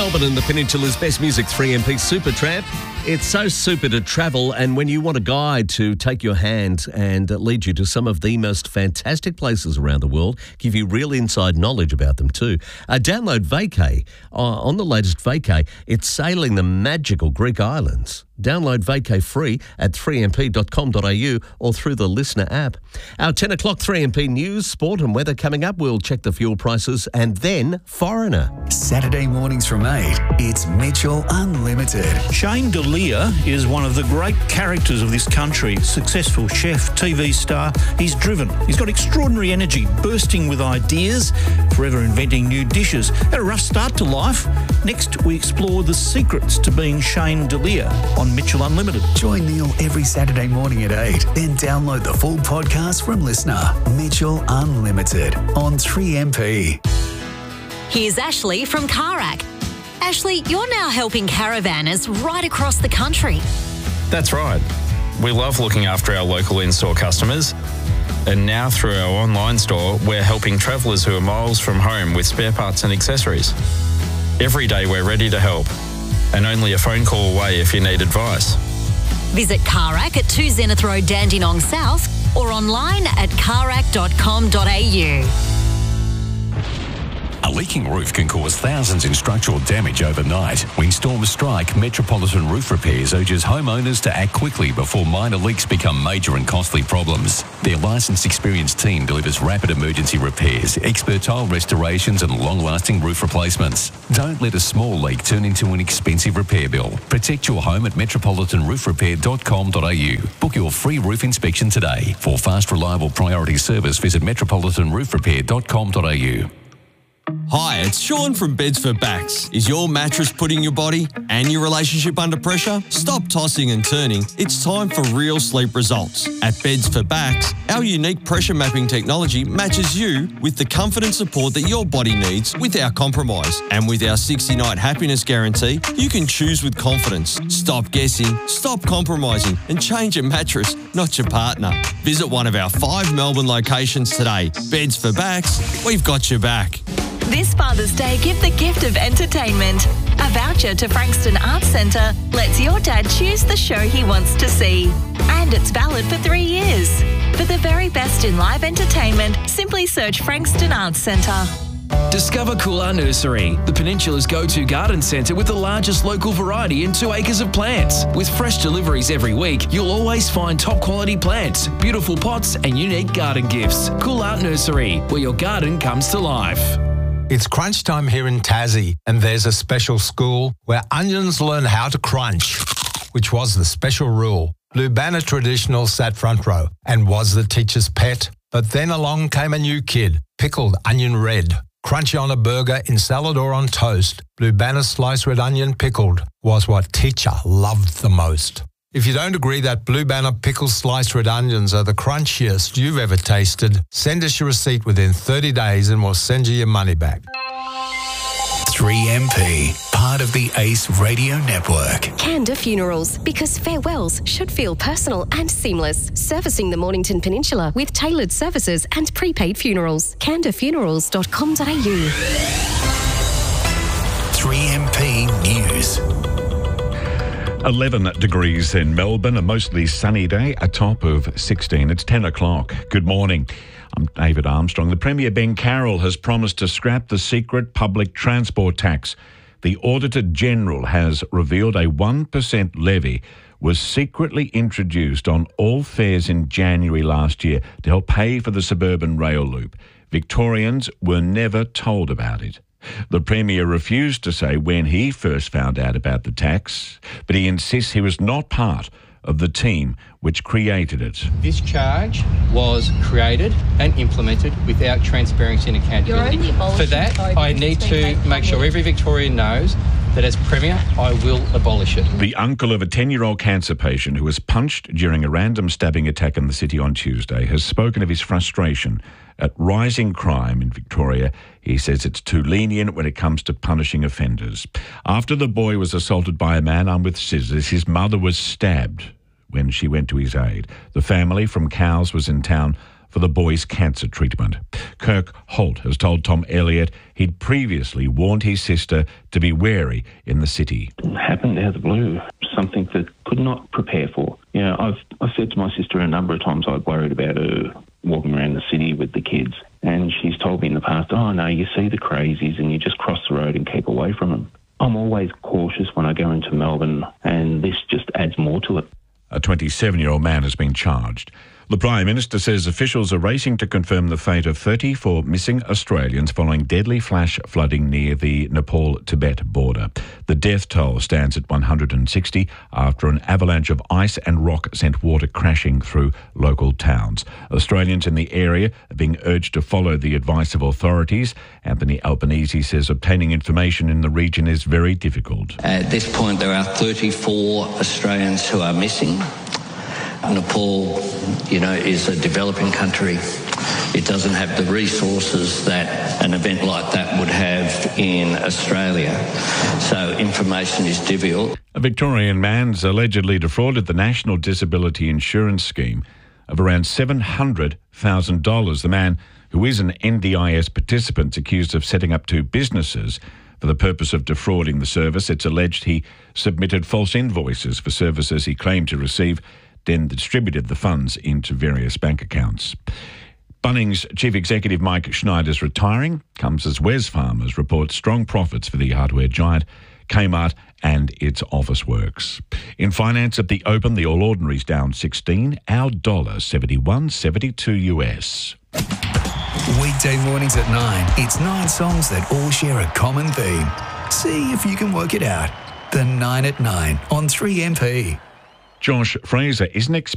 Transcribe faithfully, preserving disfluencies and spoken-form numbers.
Melbourne and the Peninsula's best music, three M P Supertramp. It's so super to travel, and when you want a guide to take your hand and lead you to some of the most fantastic places around the world, give you real inside knowledge about them too, uh, download Vacay. Uh, on the latest Vacay, it's sailing the magical Greek islands. Download Vacay free at three m p dot com dot a u or through the Listener app. Our ten o'clock three M P news, sport and weather coming up. We'll check the fuel prices and then Foreigner. Saturday mornings from eight, it's Mitchell Unlimited. Shane D'Elia is one of the great characters of this country. Successful chef, T V star. He's driven. He's got extraordinary energy, bursting with ideas, forever inventing new dishes. Had a rough start to life. Next, we explore the secrets to being Shane D'Elia on Mitchell Unlimited. Join Neil every Saturday morning at eight. Then download the full podcast from Listener. Mitchell Unlimited on three M P. Here's Ashley from Carac. Ashley, you're now helping caravanners right across the country. That's right. We love looking after our local in-store customers. And now through our online store, we're helping travellers who are miles from home with spare parts and accessories. Every day we're ready to help. And only a phone call away if you need advice. Visit Carac at two Zenith Road, Dandenong South, or online at carac dot com dot a u. A leaking roof can cause thousands in structural damage overnight. When storms strike, Metropolitan Roof Repairs urges homeowners to act quickly before minor leaks become major and costly problems. Their licensed, experienced team delivers rapid emergency repairs, expert tile restorations and long-lasting roof replacements. Don't let a small leak turn into an expensive repair bill. Protect your home at metropolitan roof repair dot com dot a u. Book your free roof inspection today. For fast, reliable priority service, visit metropolitan roof repair dot com dot a u. Hi, it's Sean from Beds for Backs. Is your mattress putting your body and your relationship under pressure? Stop tossing and turning. It's time for real sleep results. At Beds for Backs, our unique pressure mapping technology matches you with the comfort and support that your body needs without compromise. And with our sixty-night happiness guarantee, you can choose with confidence. Stop guessing, stop compromising, and change your mattress, not your partner. Visit one of our five Melbourne locations today. Beds for Backs, we've got your back. This Father's Day, give the gift of entertainment. A voucher to Frankston Arts Centre lets your dad choose the show he wants to see. And it's valid for three years. For the very best in live entertainment, simply search Frankston Arts Centre. Discover Coolar Nursery, the Peninsula's go-to garden centre with the largest local variety and two acres of plants. With fresh deliveries every week, you'll always find top quality plants, beautiful pots and unique garden gifts. Coolar Nursery, where your garden comes to life. It's crunch time here in Tassie, and there's a special school where onions learn how to crunch, which was the special rule. Blue Banner Traditional sat front row and was the teacher's pet. But then along came a new kid, pickled onion red. Crunchy on a burger, in salad or on toast, Blue Banner sliced red onion pickled was what teacher loved the most. If you don't agree that Blue Banner pickled sliced red onions are the crunchiest you've ever tasted, send us your receipt within thirty days and we'll send you your money back. three M P, part of the Ace Radio Network. Canda Funerals, because farewells should feel personal and seamless. Servicing the Mornington Peninsula with tailored services and prepaid funerals. canda funerals dot com dot a u. three M P News. eleven degrees in Melbourne, a mostly sunny day, a top of sixteen. It's ten o'clock. Good morning. I'm David Armstrong. The Premier, Ben Carroll, has promised to scrap the secret public transport tax. The Auditor-General has revealed a one percent levy was secretly introduced on all fares in January last year to help pay for the suburban rail loop. Victorians were never told about it. The Premier refused to say when he first found out about the tax, but he insists he was not part of the team which created it. This charge was created and implemented without transparency and accountability. For that, I need to make sure every Victorian knows that as Premier, I will abolish it. The uncle of a ten-year-old cancer patient who was punched during a random stabbing attack in the city on Tuesday has spoken of his frustration at rising crime in Victoria. He says it's too lenient when it comes to punishing offenders. After the boy was assaulted by a man armed with scissors, his mother was stabbed when she went to his aid. The family from Cowes was in town for the boy's cancer treatment. Kirk Holt has told Tom Elliott he'd previously warned his sister to be wary in the city. It happened out of the blue, something that could not prepare for. You know, I've, I've said to my sister a number of times I've worried about her walking around the city with the kids, and she's told me in the past, oh no, you see the crazies and you just cross the road and keep away from them. I'm always cautious when I go into Melbourne, and this just adds more to it. A twenty-seven-year-old man has been charged. The Prime Minister says officials are racing to confirm the fate of thirty-four missing Australians following deadly flash flooding near the Nepal-Tibet border. The death toll stands at one hundred sixty after an avalanche of ice and rock sent water crashing through local towns. Australians in the area are being urged to follow the advice of authorities. Anthony Albanese says obtaining information in the region is very difficult. At this point, there are thirty-four Australians who are missing. Nepal, you know, is a developing country. It doesn't have the resources that an event like that would have in Australia. So information is difficult. A Victorian man's allegedly defrauded the National Disability Insurance Scheme of around seven hundred thousand dollars. The man, who is an N D I S participant, is accused of setting up two businesses for the purpose of defrauding the service. It's alleged he submitted false invoices for services he claimed to receive, then distributed the funds into various bank accounts. Bunnings Chief Executive Mike Schneider's retiring comes as Wesfarmers reports strong profits for the hardware giant, Kmart and its Officeworks. In finance at the Open, the All Ordinaries down sixteen, our dollar seventy-one seventy-two U S. Weekday mornings at nine, it's nine songs that all share a common theme. See if you can work it out. The nine at nine on three M P. Josh Fraser isn't expected